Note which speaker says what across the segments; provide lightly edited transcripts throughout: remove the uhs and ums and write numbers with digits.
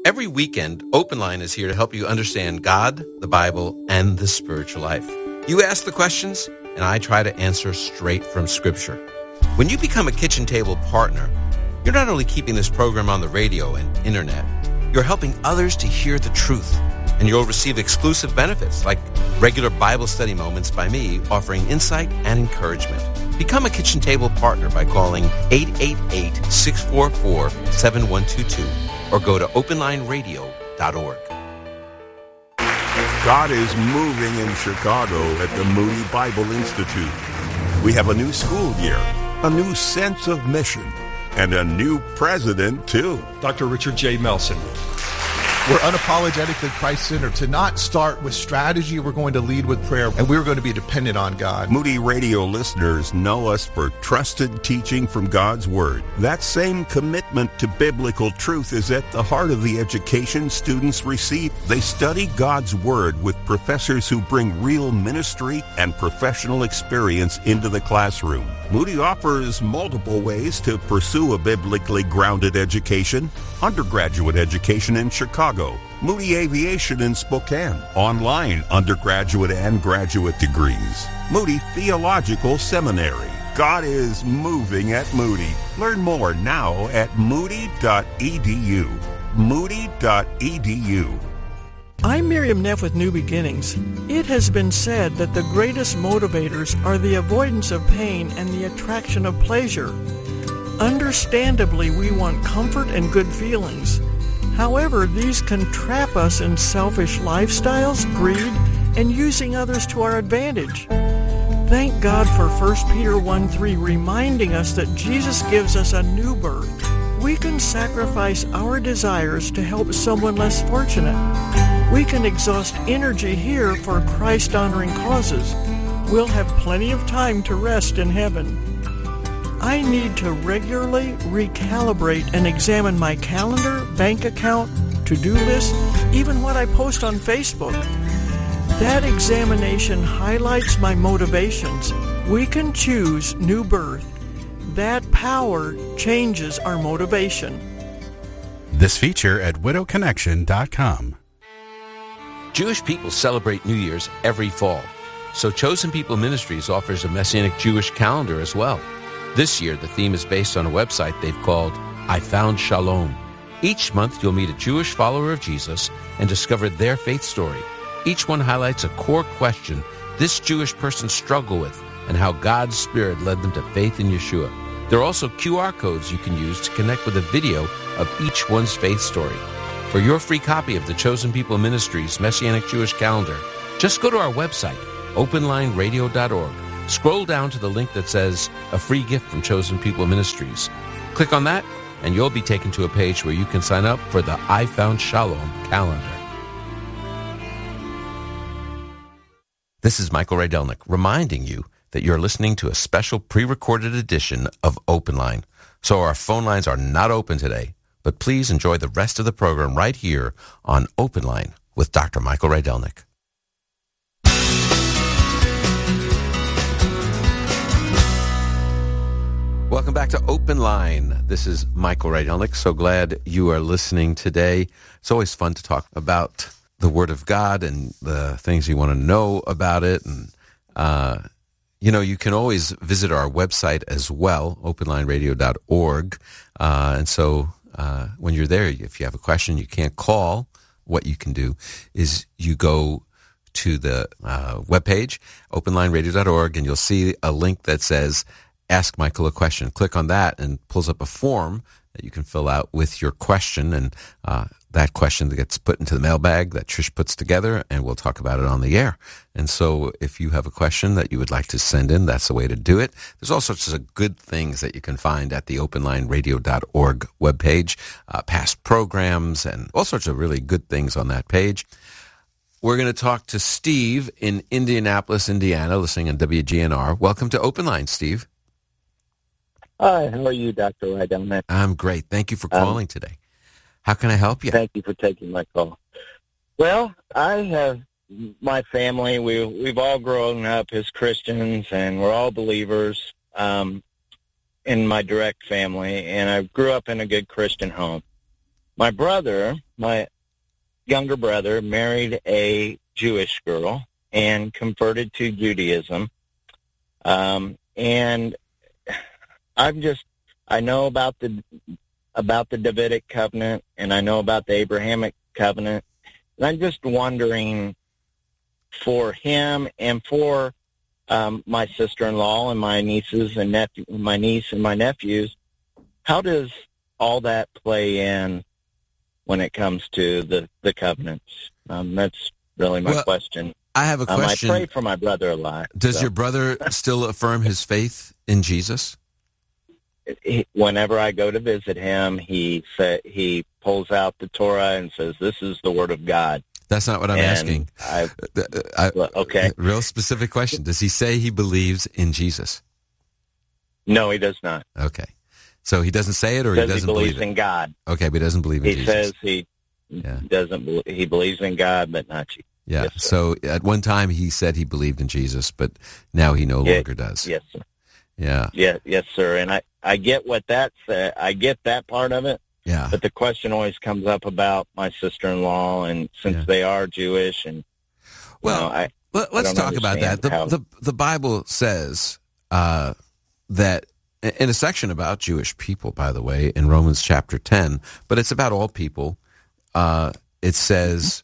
Speaker 1: Every weekend, Open Line is here to help you understand God, the Bible, and the spiritual life. You ask the questions, and I try to answer straight from Scripture. When you become a Kitchen Table partner, you're not only keeping this program on the radio and internet, you're helping others to hear the truth. And you'll receive exclusive benefits like regular Bible study moments by me offering insight and encouragement. Become a Kitchen Table partner by calling 888-644-7122 or go to openlineradio.org.
Speaker 2: God is moving in Chicago at the Moody Bible Institute. We have a new school year, a new sense of mission, and a new president, too.
Speaker 3: Dr. Richard J. Melson.
Speaker 4: We're unapologetically Christ-centered. To not start with strategy, we're going to lead with prayer, and we're going to be dependent on God.
Speaker 2: Moody Radio listeners know us for trusted teaching from God's Word. That same commitment to biblical truth is at the heart of the education students receive. They study God's Word with professors who bring real ministry and professional experience into the classroom. Moody offers multiple ways to pursue a biblically grounded education. Undergraduate education in Chicago, Moody Aviation in Spokane, online undergraduate and graduate degrees, Moody Theological Seminary. God is moving at Moody. Learn more now at moody.edu. Moody.edu.
Speaker 5: I'm Miriam Neff with New Beginnings. It has been said that the greatest motivators are the avoidance of pain and the attraction of pleasure. Understandably, we want comfort and good feelings. However, these can trap us in selfish lifestyles, greed, and using others to our advantage. Thank God for 1 Peter 1:3 reminding us that Jesus gives us a new birth. We can sacrifice our desires to help someone less fortunate. We can exhaust energy here for Christ-honoring causes. We'll have plenty of time to rest in heaven. I need to regularly recalibrate and examine my calendar, bank account, to-do list, even what I post on Facebook. That examination highlights my motivations. We can choose new birth. That power changes our motivation.
Speaker 6: This feature at widowconnection.com.
Speaker 1: Jewish people celebrate New Year's every fall, so Chosen People Ministries offers a Messianic Jewish calendar as well. This year, the theme is based on a website they've called I Found Shalom. Each month, you'll meet a Jewish follower of Jesus and discover their faith story. Each one highlights a core question this Jewish person struggled with and how God's Spirit led them to faith in Yeshua. There are also QR codes you can use to connect with a video of each one's faith story. For your free copy of the Chosen People Ministries Messianic Jewish Calendar, just go to our website, openlineradio.org. Scroll down to the link that says, A Free Gift from Chosen People Ministries. Click on that, and you'll be taken to a page where you can sign up for the I Found Shalom calendar. This is Michael Rydelnik reminding you that you're listening to a special pre-recorded edition of Open Line. So our phone lines are not open today, but please enjoy the rest of the program right here on Open Line with Dr. Michael Rydelnik. Welcome back to Open Line. This is Michael Rydelnik. So glad you are listening today. It's always fun to talk about the Word of God and the things you want to know about it. And, you can always visit our website as well, openlineradio.org. And so when you're there, if you have a question you can't call, what you can do is you go to the webpage, openlineradio.org, and you'll see a link that says, Ask Michael a Question. Click on that and pulls up a form that you can fill out with your question, and that question that gets put into the mailbag that Trish puts together, and we'll talk about it on the air. And so if you have a question that you would like to send in, that's the way to do it. There's all sorts of good things that you can find at the openlineradio.org webpage, past programs, and all sorts of really good things on that page. We're going to talk to Steve in Indianapolis, Indiana, listening on WGNR. Welcome to Open Line, Steve.
Speaker 7: Hi, how are you, Dr. Rydelnik?
Speaker 1: I'm great. Thank you for calling today. How can I help you?
Speaker 7: Thank you for taking my call. Well, I have my family. We've all grown up as Christians, and we're all believers in my direct family, and I grew up in a good Christian home. my brother, my younger brother, married a Jewish girl and converted to Judaism. And I know about the Davidic covenant, and I know about the Abrahamic covenant, and I'm just wondering for him and for my sister-in-law and my nieces and my niece and my nephews, how does all that play in when it comes to the covenants? That's really my question.
Speaker 1: I have a question.
Speaker 7: I pray for my brother a lot.
Speaker 1: Does your brother still affirm his faith in Jesus?
Speaker 7: Whenever I go to visit him, he pulls out the Torah and says, "This is the Word of God."
Speaker 1: That's not what I'm asking.
Speaker 7: Okay.
Speaker 1: Real specific question. Does he say he believes in Jesus?
Speaker 7: No, he does not.
Speaker 1: Okay. So he doesn't say it, or he doesn't believe it?
Speaker 7: He believes in God.
Speaker 1: Okay, but he doesn't believe in Jesus.
Speaker 7: He says he believes in God, but not Jesus.
Speaker 1: Yeah.
Speaker 7: Yes,
Speaker 1: so at one time he said he believed in Jesus, but now he no longer does.
Speaker 7: Yes, sir.
Speaker 1: Yeah.
Speaker 7: Yes, sir. And I get what that's. I get that part of it.
Speaker 1: Yeah.
Speaker 7: But the question always comes up about my sister-in-law, and since they are Jewish, and
Speaker 1: let's talk about that. The Bible says that in a section about Jewish people, by the way, in Romans chapter 10, but it's about all people. It says,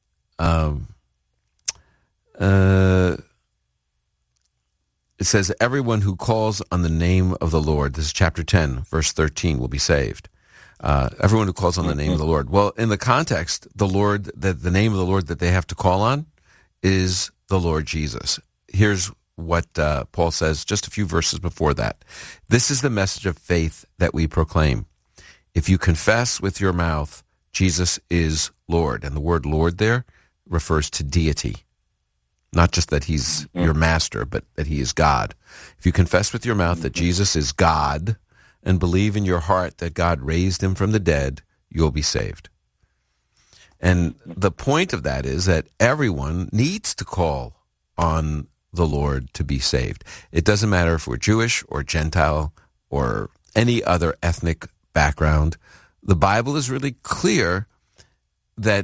Speaker 1: everyone who calls on the name of the Lord, this is chapter 10, verse 13, will be saved. Everyone who calls on the name of the Lord. Well, in the context, the name of the Lord that they have to call on is the Lord Jesus. Here's what Paul says just a few verses before that. This is the message of faith that we proclaim. If you confess with your mouth Jesus is Lord, and the word Lord there refers to deity. Not just that he's your master, but that he is God. If you confess with your mouth that Jesus is God and believe in your heart that God raised him from the dead, you'll be saved. And the point of that is that everyone needs to call on the Lord to be saved. It doesn't matter if we're Jewish or Gentile or any other ethnic background. The Bible is really clear that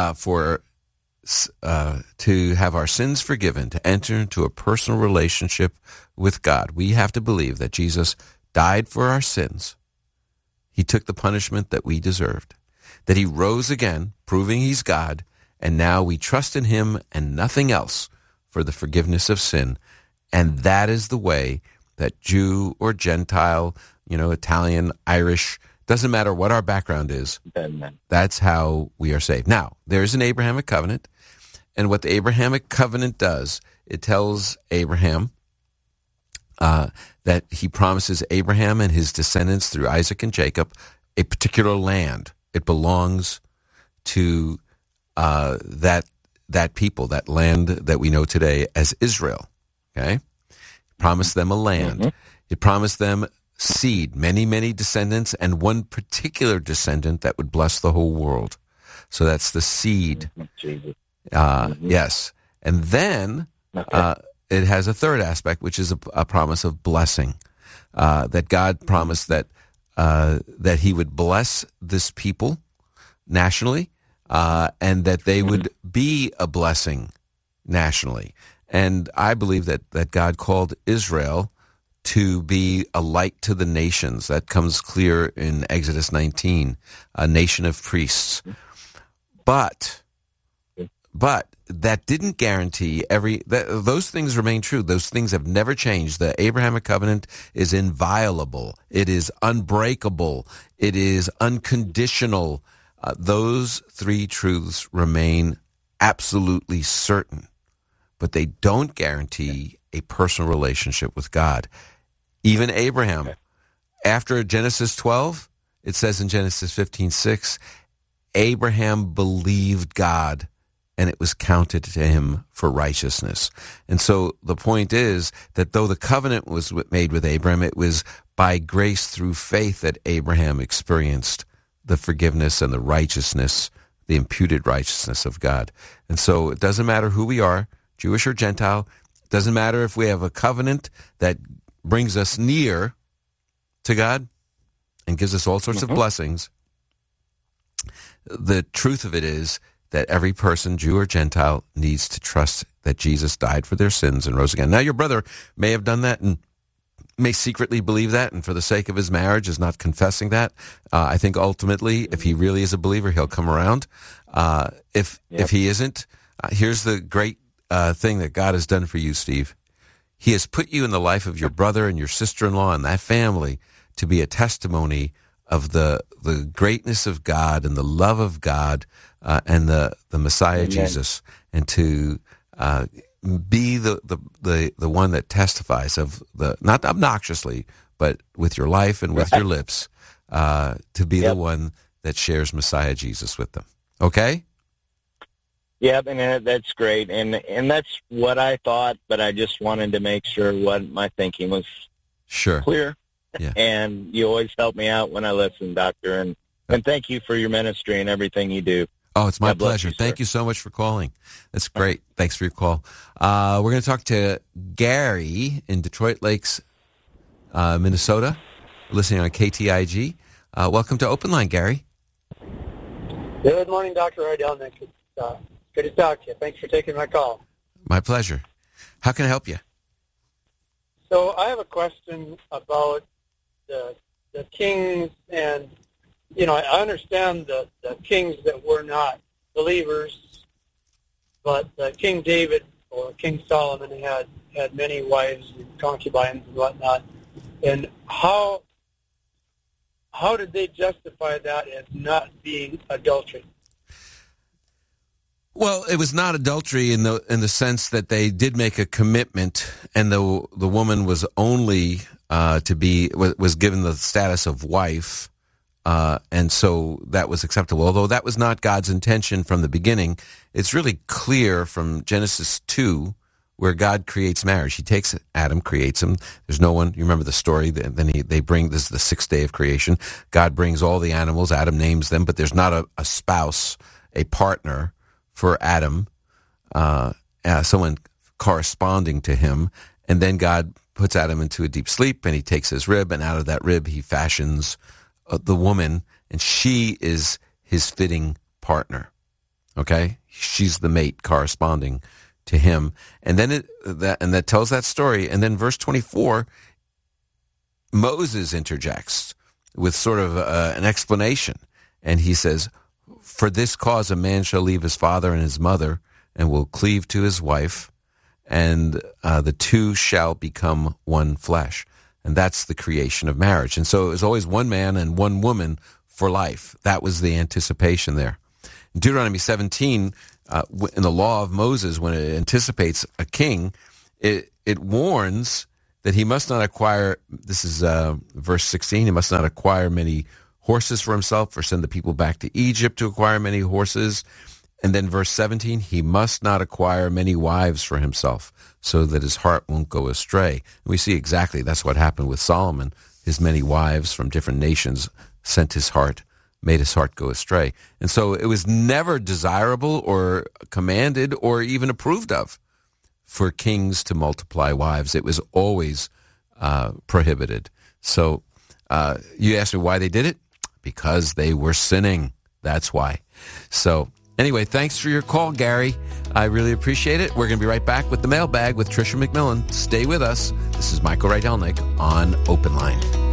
Speaker 1: to have our sins forgiven, to enter into a personal relationship with God, we have to believe that Jesus died for our sins. He took the punishment that we deserved, that he rose again, proving he's God, and now we trust in him and nothing else for the forgiveness of sin. And that is the way that Jew or Gentile, Italian, Irish, doesn't matter what our background is, that's how we are saved. Now, there's an Abrahamic covenant, and what the Abrahamic covenant does, it tells Abraham that he promises Abraham and his descendants through Isaac and Jacob a particular land. It belongs to that people, that land that we know today as Israel. Okay? He promised them a land. He promised them seed, many, many descendants, and one particular descendant that would bless the whole world. So that's the seed. Yes. And then it has a third aspect, which is a promise of blessing, that God promised that he would bless this people nationally, and that they would be a blessing nationally. And I believe that God called Israel to be a light to the nations. That comes clear in Exodus 19, a nation of priests. But that didn't guarantee those things remain true. Those things have never changed. The Abrahamic covenant is inviolable. It is unbreakable. It is unconditional. Those three truths remain absolutely certain, but they don't guarantee a personal relationship with God. Even Abraham, after Genesis 12, it says in Genesis 15:6, Abraham believed God, and it was counted to him for righteousness. And so the point is that though the covenant was made with Abraham, it was by grace through faith that Abraham experienced the forgiveness and the righteousness, the imputed righteousness of God. And so it doesn't matter who we are, Jewish or Gentile. It doesn't matter if we have a covenant that brings us near to God and gives us all sorts of blessings. the truth of it is that every person, Jew or Gentile, needs to trust that Jesus died for their sins and rose again. Now, your brother may have done that and may secretly believe that, and for the sake of his marriage is not confessing that. I think ultimately, if he really is a believer, he'll come around. If he isn't, here's the great thing that God has done for you, Steve. He has put you in the life of your brother and your sister-in-law and that family to be a testimony of the greatness of God and the love of God and the Messiah, Amen. Jesus, and to be the one that testifies of not obnoxiously, but with your life and with your lips, to be the one that shares Messiah Jesus with them. Okay?
Speaker 7: Yep, and that's great, and that's what I thought, but I just wanted to make sure what my thinking was clear. Yeah. And you always help me out when I listen, Doctor, and thank you for your ministry and everything you do.
Speaker 1: Oh, it's my pleasure. Thank you so much for calling. That's great. Thanks for your call. We're going to talk to Gary in Detroit Lakes, Minnesota, listening on KTIG. Welcome to Open Line, Gary.
Speaker 3: Good morning, Dr. Rydelnik. Good to talk to you. Thanks for taking my call.
Speaker 1: My pleasure. How can I help you?
Speaker 3: So I have a question about the kings, and I understand the kings that were not believers, but King David or King Solomon had many wives and concubines and whatnot. And how did they justify that as not being adultery?
Speaker 1: Well, it was not adultery in the sense that they did make a commitment, and the woman was only was given the status of wife, and so that was acceptable. Although that was not God's intention from the beginning, it's really clear from Genesis 2, where God creates marriage. He takes Adam, creates him. There's no one. You remember the story? Then they bring, this is the sixth day of creation. God brings all the animals. Adam names them, but there's not a spouse, a partner for Adam, someone corresponding to him. And then God puts Adam into a deep sleep, and he takes his rib, and out of that rib he fashions the woman, and she is his fitting partner. Okay? She's the mate corresponding to him. And then that tells that story. And then verse 24, Moses interjects with sort of an explanation, and he says, "For this cause a man shall leave his father and his mother and will cleave to his wife, and the two shall become one flesh." And that's the creation of marriage. And so it was always one man and one woman for life. That was the anticipation there. In Deuteronomy 17, in the law of Moses, when it anticipates a king, it warns that he must not acquire, this is verse 16, he must not acquire many horses for himself or send the people back to Egypt to acquire many horses. And then verse 17, he must not acquire many wives for himself so that his heart won't go astray. And we see exactly that's what happened with Solomon. His many wives from different nations made his heart go astray. And so it was never desirable or commanded or even approved of for kings to multiply wives. It was always prohibited. So you asked me why they did it? Because they were sinning. That's why. So anyway, thanks for your call, Gary. I really appreciate it. We're going to be right back with the mailbag with Tricia McMillan. Stay with us. This is Michael Rydelnik on Open Line.